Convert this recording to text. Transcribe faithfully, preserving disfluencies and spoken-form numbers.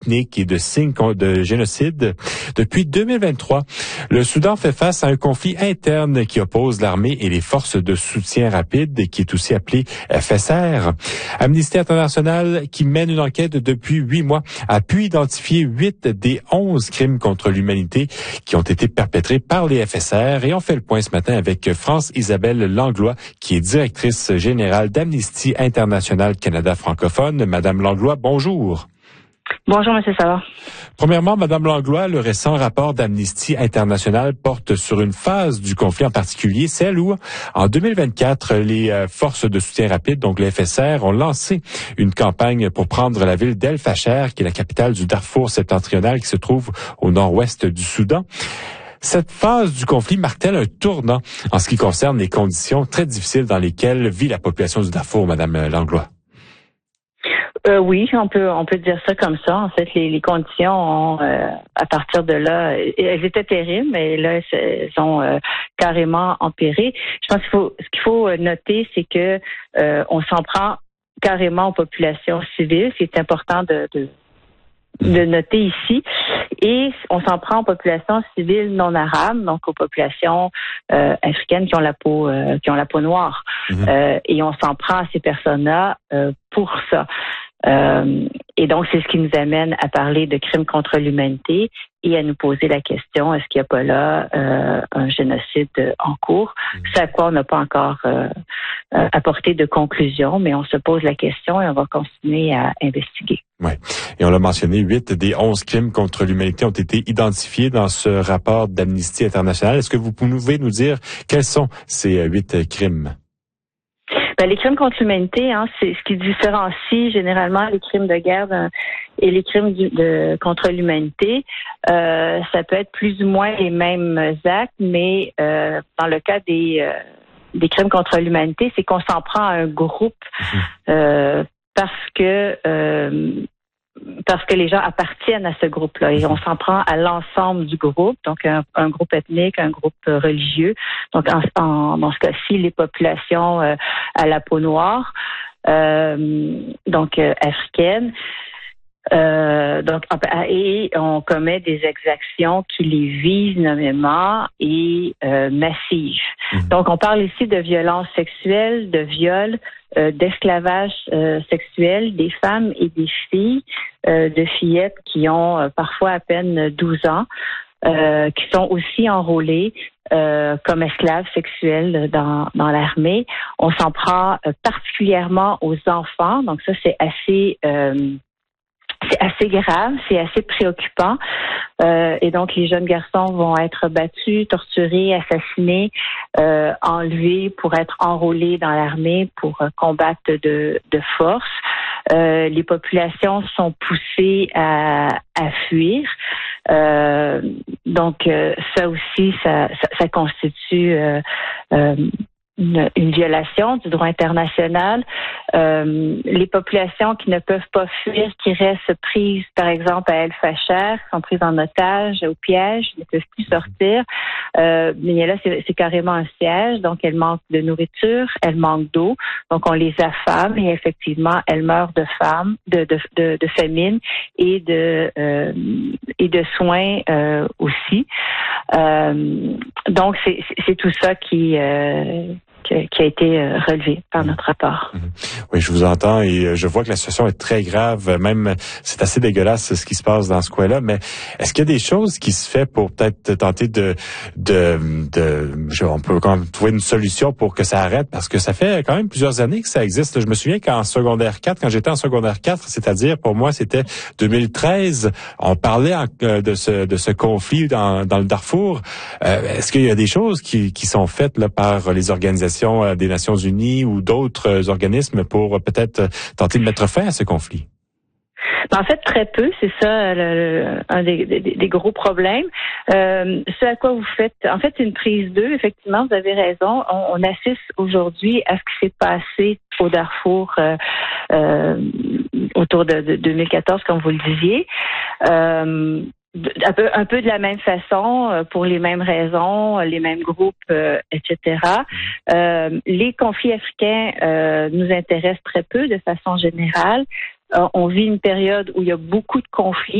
ethniques et de signes de génocide. Depuis deux mille vingt-trois, le Soudan fait face à un conflit interne qui oppose l'armée et les forces de soutien rapide, qui est aussi appelé F S R. Amnesty International, qui mène une enquête depuis huit mois, a pu identifier huit des onze crimes contre l'humanité qui ont été perpétrés par les F S R. Et on fait le point ce matin avec France-Isabelle Langlois, qui est directrice générale d'Amnesty International Canada francophone. Madame Langlois, bonjour. Bonjour, M. Savard. Premièrement, Madame Langlois, le récent rapport d'Amnesty International porte sur une phase du conflit en particulier, celle où, en deux mille vingt-quatre, les forces de soutien rapide, donc les F S R, ont lancé une campagne pour prendre la ville d'El Fasher, qui est la capitale du Darfour septentrional, qui se trouve au nord-ouest du Soudan. Cette phase du conflit marque-t-elle un tournant en ce qui concerne les conditions très difficiles dans lesquelles vit la population du Darfour, Madame Langlois? Euh, oui, on peut on peut dire ça comme ça. En fait, les, les conditions ont, euh, à partir de là, elles étaient terribles, mais là, elles ont euh, carrément empiré. Je pense qu'il faut ce qu'il faut noter, c'est que euh, on s'en prend carrément aux populations civiles. C'est important de, de de noter ici. Et on s'en prend aux populations civiles non arabes, donc aux populations euh, africaines qui ont la peau euh, qui ont la peau noire. Mmh. Euh, et on s'en prend à ces personnes-là euh, pour ça. Euh, et donc, c'est ce qui nous amène à parler de crimes contre l'humanité et à nous poser la question, est-ce qu'il n'y a pas là euh, un génocide en cours? Mmh. C'est à quoi on n'a pas encore euh, apporté de conclusion, mais on se pose la question et on va continuer à investiguer. Oui. Et on l'a mentionné, huit des onze crimes contre l'humanité ont été identifiés dans ce rapport d'Amnesty International. Est-ce que vous pouvez nous dire quels sont ces huit crimes? Ben, les crimes contre l'humanité, hein, c'est ce qui différencie généralement les crimes de guerre de, et les crimes de, de, contre l'humanité. Euh, ça peut être plus ou moins les mêmes actes, mais euh, dans le cas des, euh, des crimes contre l'humanité, c'est qu'on s'en prend à un groupe euh, parce que euh, parce que les gens appartiennent à ce groupe-là et on s'en prend à l'ensemble du groupe, donc un, un groupe ethnique, un groupe religieux, donc en, en, dans ce cas-ci, les populations euh, à la peau noire, euh, donc euh, africaines. Euh, donc, et on commet des exactions qui les visent nommément et euh, massives. Mmh. Donc, on parle ici de violences sexuelles, de viols, euh, d'esclavage euh, sexuel des femmes et des filles, euh, de fillettes qui ont euh, parfois à peine douze ans, euh, qui sont aussi enrôlées euh, comme esclaves sexuels dans, dans l'armée. On s'en prend euh, particulièrement aux enfants, donc ça, c'est assez... Euh, C'est assez grave, c'est assez préoccupant. Euh, et donc, les jeunes garçons vont être battus, torturés, assassinés, euh, enlevés pour être enrôlés dans l'armée, pour euh, combattre de, de force. Euh, les populations sont poussées à, à fuir. Euh, donc, euh, ça aussi, ça, ça, ça constitue... Euh, euh, Une, une violation du droit international. Euh, les populations qui ne peuvent pas fuir, qui restent prises, par exemple, à El Fasher, qui sont prises en otage, au piège, ne peuvent plus sortir. Euh, mais là, c'est, c'est carrément un siège, donc elles manquent de nourriture, elles manquent d'eau, donc on les affame et effectivement, elles meurent de faim, de, de, de, de famine et de euh, et de soins euh, aussi. Euh, donc c'est, c'est tout ça qui euh, qui a été relevé par notre rapport. Oui, je vous entends et je vois que la situation est très grave. Même, c'est assez dégueulasse ce qui se passe dans ce coin-là. Mais est-ce qu'il y a des choses qui se fait pour peut-être tenter de, de, de, je, on peut quand même trouver une solution pour que ça arrête? Parce que ça fait quand même plusieurs années que ça existe. Je me souviens qu'en secondaire quatre, quand j'étais en secondaire quatre, c'est-à-dire pour moi c'était deux mille treize, on parlait en, de ce, de ce conflit dans, dans le Darfour. Euh, est-ce qu'il y a des choses qui, qui sont faites là par les organisations des Nations Unies ou d'autres organismes pour peut-être tenter de mettre fin à ce conflit? En fait, très peu, c'est ça le, le, un des, des, des gros problèmes. Euh, ce à quoi vous faites, en fait, c'est une prise d'eux. Effectivement, vous avez raison. On, on assiste aujourd'hui à ce qui s'est passé au Darfour euh, euh, autour de, de deux mille quatorze, comme vous le disiez. Euh, Un peu, un peu de la même façon, pour les mêmes raisons, les mêmes groupes, euh, et cetera. Euh, les conflits africains euh, nous intéressent très peu de façon générale. Euh, on vit une période où il y a beaucoup de conflits.